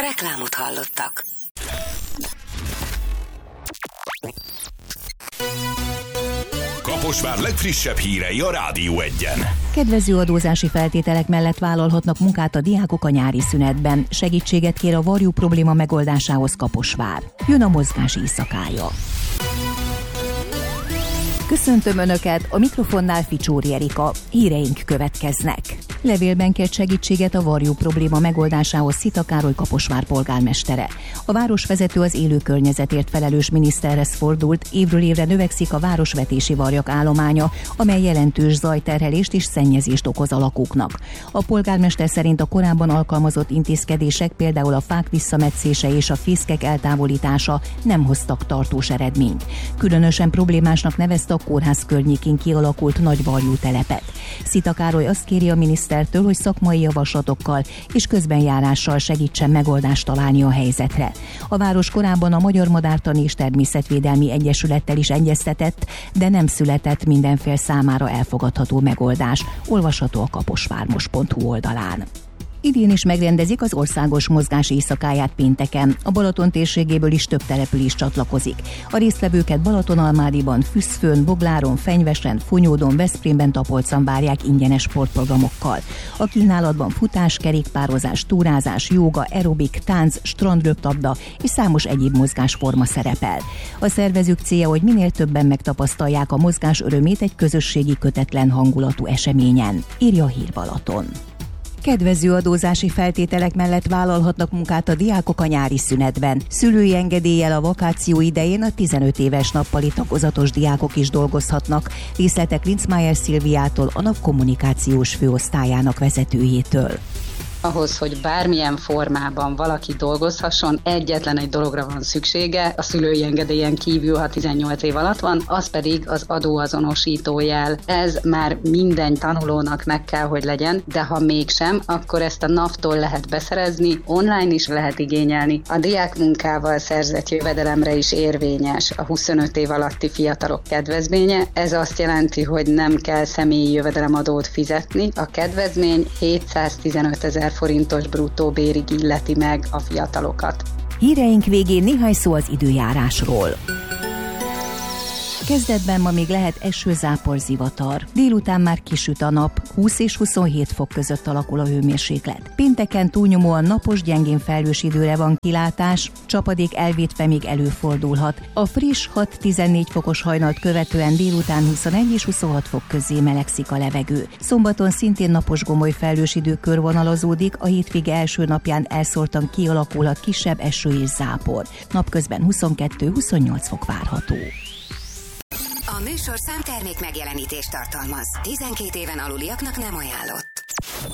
Reklámot hallottak. Kaposvár legfrissebb hírei a Rádió 1-en. Kedvező adózási feltételek mellett vállalhatnak munkát a diákok a nyári szünetben. Segítséget kér a varjú probléma megoldásához Kaposvár. Jön a mozgás éjszakája. Köszöntöm Önöket, a mikrofonnál Ficsóri Erika. Híreink következnek. Levélben kért segítséget a varjú probléma megoldásához Szita Károly Kaposvár polgármestere. A városvezető az élő környezetért felelős miniszterhez fordult, évről évre növekszik a városvetési varjak állománya, amely jelentős zajterhelést és szennyezést okoz a lakóknak. A polgármester szerint a korábban alkalmazott intézkedések, például a fák visszametszése és a fészkek eltávolítása nem hoztak tartós eredményt. Különösen problémásnak nevezte a kórház környékén kialakult nagy varjú telepet. Szita Károly azt kéri a minisztertől, hogy szakmai javaslatokkal és közbenjárással segítsen megoldást találni a helyzetre. A város korábban a Magyar Madártani és Természetvédelmi Egyesülettel is egyeztetett, de nem született minden fél számára elfogadható megoldás. Olvasható a kaposvármos.hu oldalán. Idén is megrendezik az országos mozgás éjszakáját pénteken. A Balaton térségéből is több település csatlakozik. A résztvevőket Balatonalmádiban, Füszfőn, Bogláron, Fenyvesen, Fonyódon, Veszprémben, Tapolcon várják ingyenes sportprogramokkal. A kínálatban futás, kerékpározás, túrázás, jóga, aerobik, tánc, strandröplabda és számos egyéb mozgásforma szerepel. A szervezők célja, hogy minél többen megtapasztalják a mozgás örömét egy közösségi, kötetlen hangulatú eseményen, írja a Hír Balaton. Kedvező adózási feltételek mellett vállalhatnak munkát a diákok a nyári szünetben. Szülői engedéllyel a vakáció idején a 15 éves nappali tagozatos diákok is dolgozhatnak. Részletek Linzmeier Szilviától, a NAV kommunikációs főosztályának vezetőjétől. Ahhoz, hogy bármilyen formában valaki dolgozhasson, egyetlen egy dologra van szüksége, a szülői engedélyen kívül, ha 18 év alatt van, az pedig az adóazonosító jel. Ez már minden tanulónak meg kell, hogy legyen, de ha mégsem, akkor ezt a NAV-tól lehet beszerezni, online is lehet igényelni. A diákmunkával szerzett jövedelemre is érvényes a 25 év alatti fiatalok kedvezménye. Ez azt jelenti, hogy nem kell személyi jövedelemadót fizetni. A kedvezmény 715 000 forintos bruttó bérig illeti meg a fiatalokat. Híreink végén néhány szó az időjárásról. Kezdetben ma még lehet eső, zápor, zivatar. Délután már kisüt a nap, 20 és 27 fok között alakul a hőmérséklet. Pénteken túlnyomóan napos, gyengén felhős időre van kilátás, csapadék elvétve még előfordulhat. A friss 6-14 fokos hajnalt követően délután 21 és 26 fok közé melegszik a levegő. Szombaton szintén napos, gomoly felhős idő körvonalazódik, a hétvége első napján elszórtan kialakulhat kisebb eső és zápor. Napközben 22-28 fok várható. A műsorszám termék megjelenítést tartalmaz. 12 éven aluliaknak nem ajánlott.